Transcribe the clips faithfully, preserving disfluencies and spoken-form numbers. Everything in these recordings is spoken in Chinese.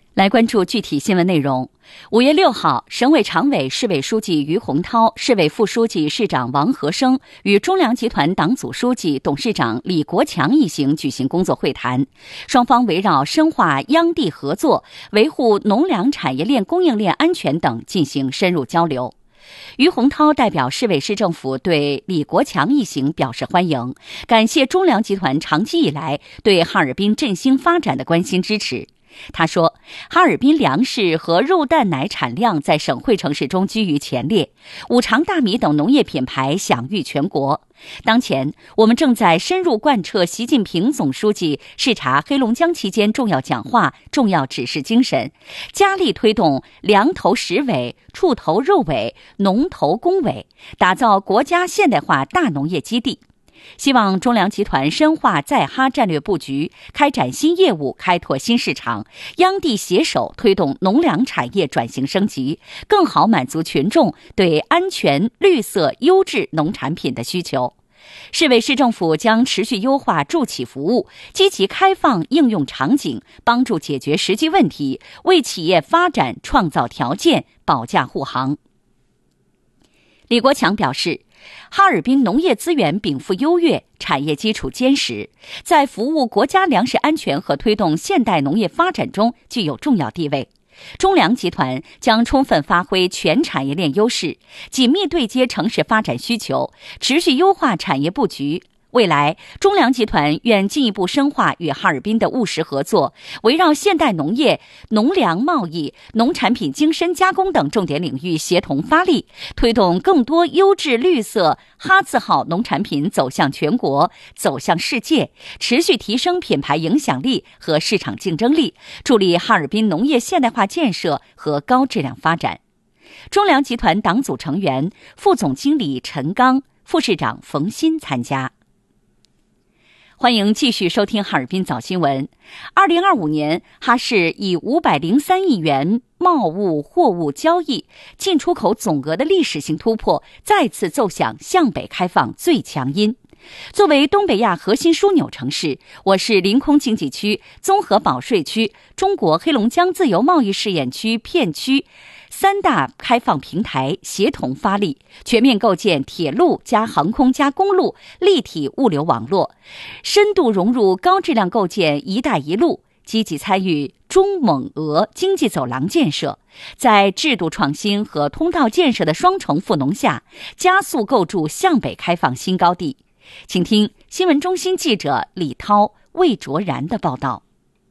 来关注具体新闻内容。五月六号，省委常委、市委书记于洪涛、市委副书记、市长王和生与中粮集团党组书记、董事长李国强一行举行工作会谈，双方围绕深化央地合作、维护农粮产业链供应链安全等进行深入交流。于洪涛代表市委市政府对李国强一行表示欢迎，感谢中粮集团长期以来对哈尔滨振兴发展的关心支持。他说，哈尔滨粮食和肉蛋奶产量在省会城市中居于前列，五常大米等农业品牌享誉全国。当前，我们正在深入贯彻习近平总书记视察黑龙江期间重要讲话、重要指示精神，加力推动粮投实委、畜投肉委、农投工委，打造国家现代化大农业基地。希望中粮集团深化在哈战略布局，开展新业务，开拓新市场，央地携手推动农粮产业转型升级，更好满足群众对安全、绿色、优质农产品的需求。市委市政府将持续优化助企服务，积极开放应用场景，帮助解决实际问题，为企业发展创造条件，保驾护航。李国强表示，哈尔滨农业资源禀赋优越，产业基础坚实，在服务国家粮食安全和推动现代农业发展中具有重要地位。中粮集团将充分发挥全产业链优势，紧密对接城市发展需求，持续优化产业布局。未来，中粮集团愿进一步深化与哈尔滨的务实合作，围绕现代农业、农粮贸易、农产品精深加工等重点领域协同发力，推动更多优质绿色哈字号农产品走向全国、走向世界，持续提升品牌影响力和市场竞争力，助力哈尔滨农业现代化建设和高质量发展。中粮集团党组成员、副总经理陈刚、副市长冯鑫参加。欢迎继续收听哈尔滨早新闻。二零二五年，哈市以五百零三亿元贸物货物交易进出口总额的历史性突破，再次奏响向北开放最强音。作为东北亚核心枢纽城市，我市临空经济区、综合保税区、中国黑龙江自由贸易试验区片区三大开放平台协同发力，全面构建铁路加航空加公路立体物流网络，深度融入高质量构建“一带一路”，积极参与中蒙俄经济走廊建设，在制度创新和通道建设的双重赋能下，加速构筑向北开放新高地。请听新闻中心记者李涛、魏卓然的报道。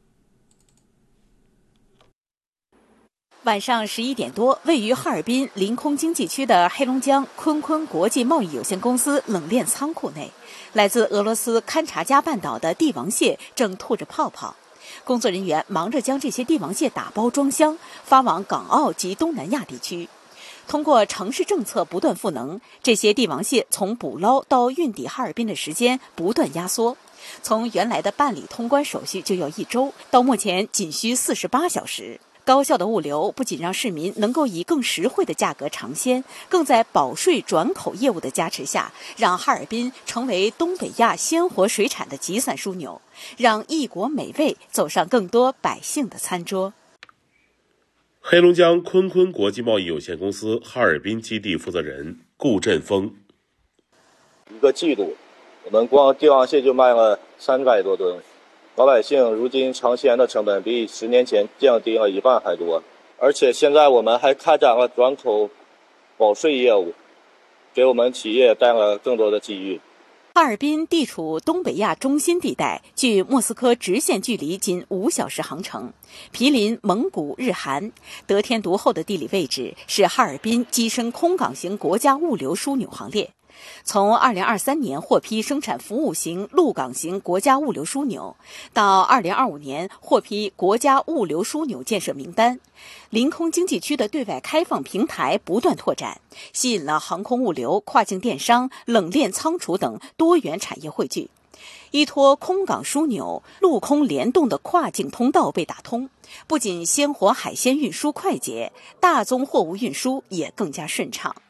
晚上十一点多，位于哈尔滨临空经济区的黑龙江坤坤国际贸易有限公司冷链仓库内，来自俄罗斯勘察加半岛的帝王蟹正吐着泡泡。工作人员忙着将这些帝王蟹打包装箱，发往港澳及东南亚地区。通过城市政策不断赋能，这些帝王蟹从捕捞到运抵哈尔滨的时间不断压缩，从原来的办理通关手续就要一周，到目前仅需四十八小时。高效的物流不仅让市民能够以更实惠的价格尝鲜，更在保税转口业务的加持下，让哈尔滨成为东北亚鲜活水产的集散枢纽，让异国美味走上更多百姓的餐桌。 黑龙江坤坤国际贸易有限公司哈尔滨基地负责人顾振峰： 一个季度，我们光帝王蟹就卖了三百多吨。老百姓如今尝鲜的成本比十年前降低了一半还多，而且现在我们还开展了转口保税业务，给我们企业带来了更多的机遇。 哈尔滨地处东北亚中心地带，距莫斯科直线距离仅五小时航程，毗邻蒙古、日韩，得天独厚的地理位置是哈尔滨跻身空港型国家物流枢纽行列。从二零二三年获批生产服务型陆港型国家物流枢纽，到二零二五年获批国家物流枢纽建设名单，临空经济区的对外开放平台不断拓展，吸引了航空物流、跨境电商、冷链仓储等多元产业汇聚。依托空港枢纽，陆空联动的跨境通道被打通，不仅鲜活海鲜运输快捷，大宗货物运输也更加顺畅。